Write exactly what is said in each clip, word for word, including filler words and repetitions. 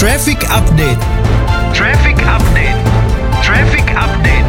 Traffic Update. Traffic Update. Traffic Update.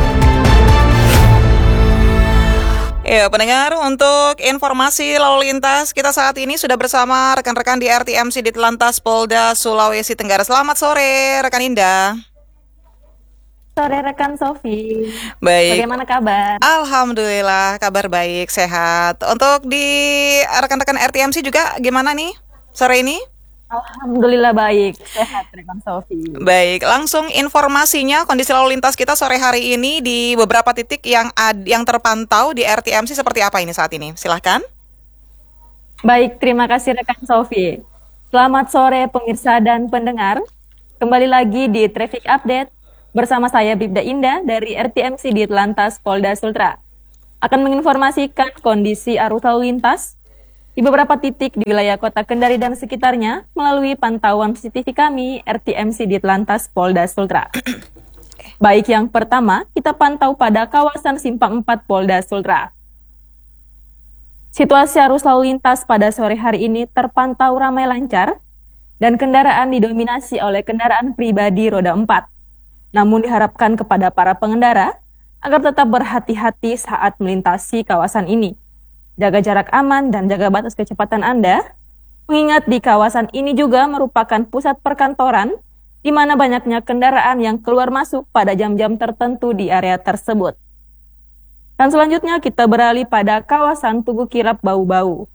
Ya, pendengar, untuk informasi lalu lintas, kita saat ini sudah bersama rekan-rekan di R T M C Ditlantas Polda Sulawesi Tenggara. Selamat sore, rekan Indah. Sore rekan Sofi. Baik. Bagaimana kabar? Alhamdulillah, kabar baik, sehat. Untuk di rekan-rekan R T M C juga gimana nih sore ini? Alhamdulillah baik, sehat rekan Sofi. Baik, langsung informasinya kondisi lalu lintas kita sore hari ini di beberapa titik yang ad, yang terpantau di R T M C seperti apa ini saat ini? Silahkan. Baik, terima kasih rekan Sofi. Selamat sore pemirsa dan pendengar. Kembali lagi di Traffic Update bersama saya Bribda Indah dari R T M C Ditlantas Polda Sultra. Akan menginformasikan kondisi arus lalu lintas di beberapa titik di wilayah Kota Kendari dan sekitarnya melalui pantauan C C T V kami R T M C Ditlantas Polda Sultra. Baik, yang pertama kita pantau pada kawasan Simpang empat Polda Sultra. Situasi arus lalu lintas pada sore hari ini terpantau ramai lancar dan kendaraan didominasi oleh kendaraan pribadi roda empat. Namun diharapkan kepada para pengendara agar tetap berhati-hati saat melintasi kawasan ini. Jaga jarak aman dan jaga batas kecepatan Anda, mengingat di kawasan ini juga merupakan pusat perkantoran, di mana banyaknya kendaraan yang keluar masuk pada jam-jam tertentu di area tersebut. Dan selanjutnya kita beralih pada kawasan Tugu Kirap Bau-Bau.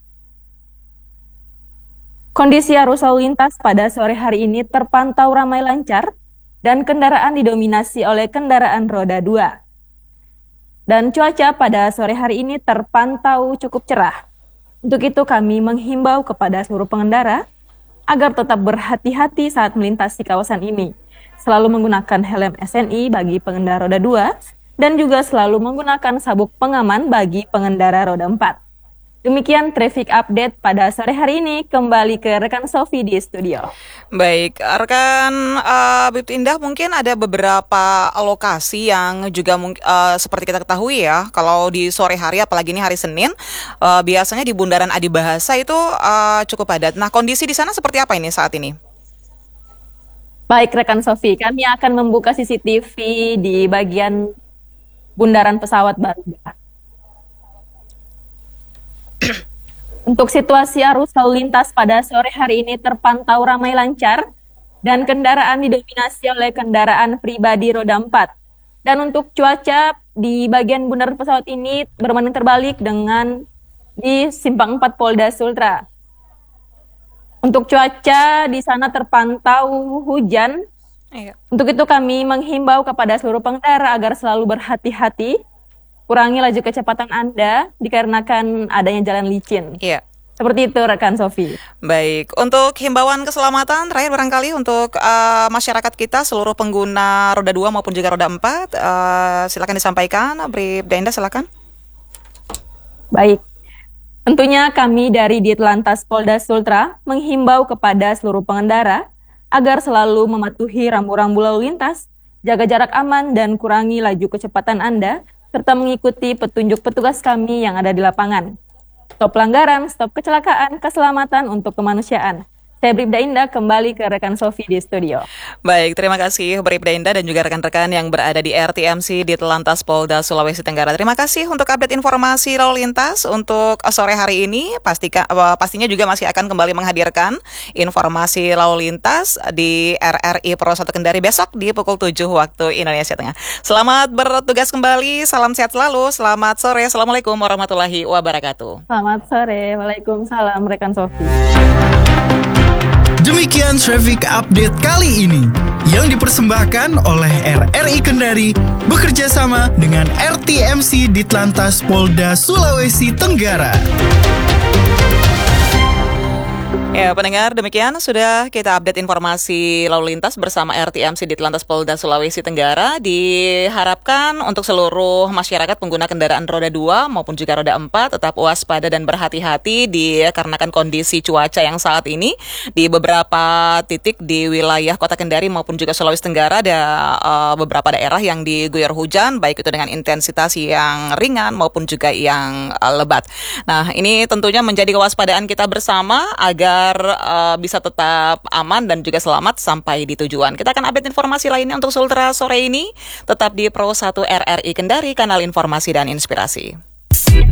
Kondisi arus lalu lintas pada sore hari ini terpantau ramai lancar, dan kendaraan didominasi oleh kendaraan roda dua. Dan cuaca pada sore hari ini terpantau cukup cerah. Untuk itu kami menghimbau kepada seluruh pengendara agar tetap berhati-hati saat melintasi kawasan ini. Selalu menggunakan helm S N I bagi pengendara roda dua dan juga selalu menggunakan sabuk pengaman bagi pengendara roda empat. Demikian traffic update pada sore hari ini, kembali ke rekan Sofi di studio. Baik, rekan uh, Bribda Indah, mungkin ada beberapa lokasi yang juga uh, seperti kita ketahui ya, kalau di sore hari apalagi ini hari Senin, uh, biasanya di Bundaran Adi Bahasa itu uh, cukup padat. Nah, kondisi di sana seperti apa ini saat ini? Baik rekan Sofi, kami akan membuka C C T V di bagian Bundaran Pesawat Garuda. Untuk situasi arus lalu lintas pada sore hari ini terpantau ramai lancar dan kendaraan didominasi oleh kendaraan pribadi roda empat. Dan untuk cuaca di bagian bundaran pesawat ini berbanding terbalik dengan di Simpang empat Polda Sultra. Untuk cuaca di sana terpantau hujan. Iya. Untuk itu kami menghimbau kepada seluruh pengendara agar selalu berhati-hati. Kurangi laju kecepatan Anda dikarenakan adanya jalan licin. Iya. Seperti itu rekan Sofi. Baik, untuk himbauan keselamatan terakhir barangkali untuk uh, masyarakat kita seluruh pengguna roda dua maupun juga roda empat, uh, silakan disampaikan. Bribda Indah, silakan. Baik. Tentunya kami dari Ditlantas Polda Sultra menghimbau kepada seluruh pengendara agar selalu mematuhi rambu-rambu lalu lintas, jaga jarak aman dan kurangi laju kecepatan Anda serta mengikuti petunjuk petugas kami yang ada di lapangan. Stop pelanggaran, stop kecelakaan, keselamatan untuk kemanusiaan. Saya Bribda Indah, kembali ke rekan Sofi di studio. Baik, terima kasih Bribda Indah dan juga rekan-rekan yang berada di R T M C Ditlantas Polda Sulawesi Tenggara. Terima kasih untuk update informasi lalu lintas untuk sore hari ini. Pastika, pastinya juga masih akan kembali menghadirkan informasi lalu lintas di R R I Pro satu Kendari besok di pukul tujuh waktu Indonesia Tengah. Selamat bertugas kembali, salam sehat selalu, selamat sore, Assalamualaikum warahmatullahi wabarakatuh. Selamat sore, Waalaikumsalam rekan Sofi. Demikian traffic update kali ini yang dipersembahkan oleh R R I Kendari bekerja sama dengan R T M C Ditlantas Polda Sulawesi Tenggara. Ya, pendengar, demikian sudah kita update informasi lalu lintas bersama R T M C Ditlantas Polda Sulawesi Tenggara. Diharapkan untuk seluruh masyarakat pengguna kendaraan roda dua maupun juga roda empat tetap waspada dan berhati-hati dikarenakan kondisi cuaca yang saat ini di beberapa titik di wilayah Kota Kendari maupun juga Sulawesi Tenggara ada uh, beberapa daerah yang diguyur hujan, baik itu dengan intensitas yang ringan maupun juga yang uh, lebat. Nah, ini tentunya menjadi kewaspadaan kita bersama agar agar uh, bisa tetap aman dan juga selamat sampai di tujuan. Kita akan update informasi lainnya untuk Sultra sore ini. Tetap di Pro satu R R I Kendari, kanal informasi dan inspirasi.